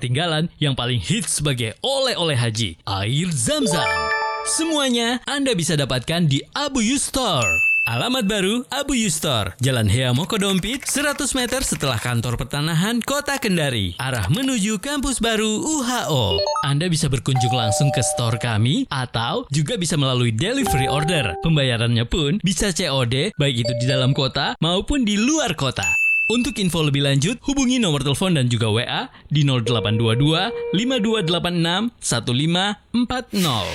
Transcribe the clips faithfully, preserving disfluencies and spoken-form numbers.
ketinggalan yang paling hits sebagai oleh-oleh haji, air Zam-Zam. Semuanya Anda bisa dapatkan di Abu Yu Store. Alamat baru Abu Yu Store, Jalan Hea Mokodompit, seratus meter setelah kantor pertanahan Kota Kendari, arah menuju kampus baru U H O. Anda bisa berkunjung langsung ke store kami atau juga bisa melalui delivery order. Pembayarannya pun bisa C O D, baik itu di dalam kota maupun di luar kota. Untuk info lebih lanjut, hubungi nomor telepon dan juga W A di nol delapan dua dua lima dua delapan enam satu lima empat nol.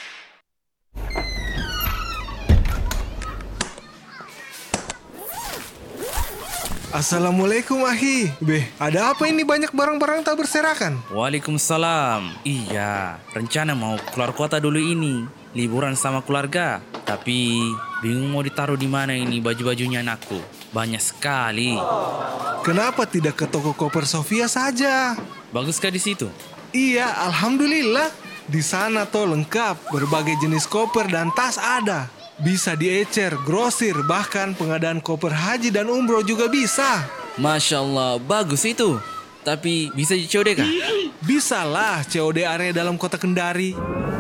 Assalamualaikum Ahi. Beh, ada apa ini banyak barang-barang tak berserakan? Waalaikumsalam. Iya, rencana mau keluar kota dulu ini, liburan sama keluarga. Tapi bingung mau ditaruh di mana ini baju-bajunya anakku. Banyak sekali. Kenapa tidak ke toko koper Sofia saja? Baguskah di situ? Iya, alhamdulillah. Di sana tuh lengkap, berbagai jenis koper dan tas ada. Bisa diecer, grosir, bahkan pengadaan koper haji dan umroh juga bisa. Masya Allah, bagus itu. Tapi bisa di C O D kah? Bisa lah, C O D area dalam kota Kendari.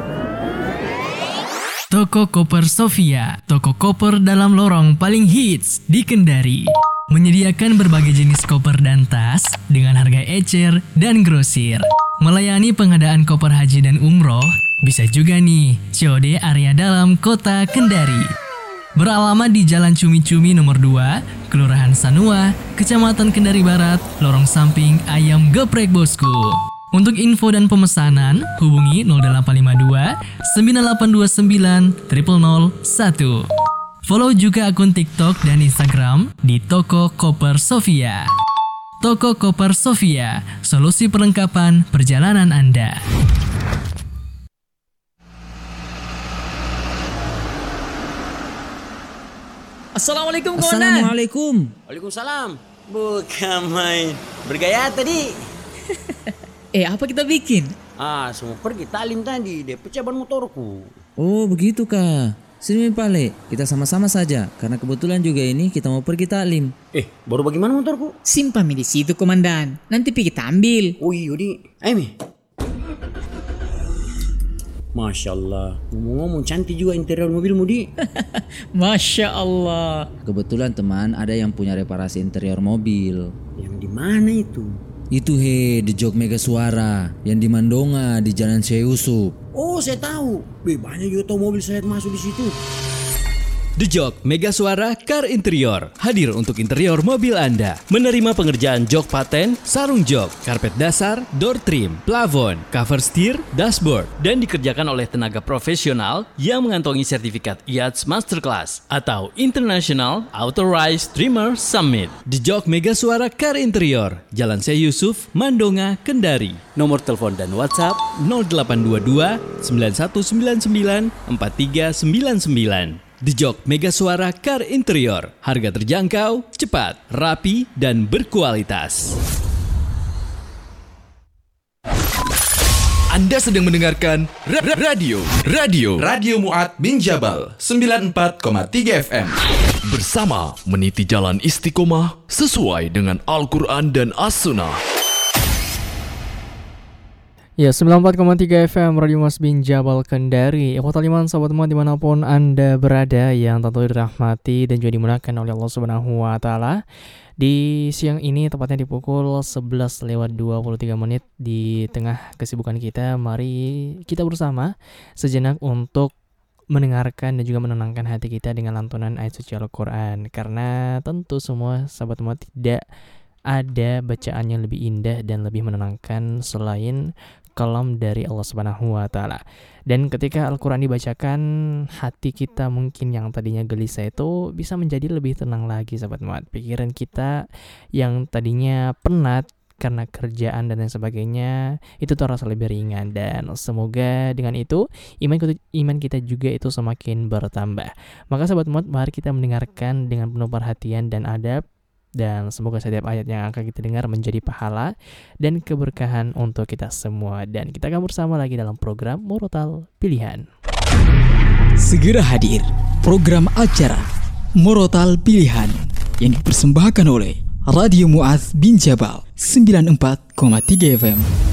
Toko Koper Sofia, toko koper dalam lorong paling hits di Kendari. Menyediakan berbagai jenis koper dan tas dengan harga ecer dan grosir. Melayani pengadaan koper haji dan umroh, bisa juga nih C O D area dalam kota Kendari. Beralamat di Jalan Cumi-Cumi nomor dua, Kelurahan Sanua, Kecamatan Kendari Barat, lorong samping Ayam Geprek Bosku. Untuk info dan pemesanan, hubungi nol delapan lima dua sembilan delapan dua sembilan nol nol satu. Follow juga akun TikTok dan Instagram di Toko Koper Sofia. Toko Koper Sofia, solusi perlengkapan perjalanan Anda. Assalamualaikum kawan. Assalamualaikum. Waalaikumsalam. Bukan main. Bergaya tadi. Eh, apa kita bikin? Ah, semua pergi talim tadi. Dia pecah ban motorku. Oh, begitu kah? Sini Pale, kita sama-sama saja. Karena kebetulan juga ini kita mau pergi taklim. Eh, baru bagaimana motorku? Simpan mi di situ komandan. Nanti pergi kita ambil. Oh iya, di. Ayo mi. Masya Allah. Ngomong-ngomong cantik juga interior mobilmu, Di. Masya Allah. Kebetulan teman ada yang punya reparasi interior mobil. Yang di mana itu? Itu he, di Jog Mega Suara yang di Mandonga di Jalan Syekh Yusuf. Oh, saya tahu. Be, banyak juga tahu mobil saya masuk di situ. The Jog Mega Suara Car Interior hadir untuk interior mobil Anda. Menerima pengerjaan jok paten, sarung jok, karpet dasar, door trim, plafon, cover steer, dashboard, dan dikerjakan oleh tenaga profesional yang mengantongi sertifikat I A T S Masterclass atau International Authorized Trimmer Summit. The Jog Mega Suara Car Interior, Jalan Syekh Yusuf, Mandonga, Kendari. Nomor telepon dan WhatsApp nol delapan dua dua sembilan satu sembilan sembilan empat tiga sembilan sembilan. The Jog Mega Suara Car Interior. Harga terjangkau, cepat, rapi, dan berkualitas. Anda sedang mendengarkan ra- ra- Radio Radio Radio Mu'ad bin Jabal sembilan puluh empat koma tiga F M. Bersama meniti jalan istiqomah sesuai dengan Al-Quran dan As-Sunnah. Ya, sembilan puluh empat koma tiga F M Radio Mu'ad bin Jabal Kendari. Ikhwatal iman, sahabat teman dimanapun Anda berada yang tentu dirahmati dan juga dimuliakan oleh Allah Subhanahu wa Ta'ala. Di siang ini tepatnya di pukul sebelas lewat dua puluh tiga menit di tengah kesibukan kita, mari kita bersama sejenak untuk mendengarkan dan juga menenangkan hati kita dengan lantunan ayat suci Al-Quran. Karena tentu semua sahabat teman tidak ada bacaan yang lebih indah dan lebih menenangkan selain kalam dari Allah Subhanahu wa Ta'ala. Dan ketika Al-Quran dibacakan, hati kita mungkin yang tadinya gelisah itu bisa menjadi lebih tenang lagi, sahabat mat. Pikiran kita yang tadinya penat karena kerjaan dan lain sebagainya itu terasa lebih ringan, dan semoga dengan itu iman kita, iman kita juga itu semakin bertambah. Maka sahabat mat, mari kita mendengarkan dengan penuh perhatian dan adab. Dan semoga setiap ayat yang akan kita dengar menjadi pahala dan keberkahan untuk kita semua. Dan kita akan bersama lagi dalam program Murotal Pilihan. Segera hadir program acara Murotal Pilihan yang dipersembahkan oleh Radio Mu'ad bin Jabal sembilan puluh empat koma tiga F M.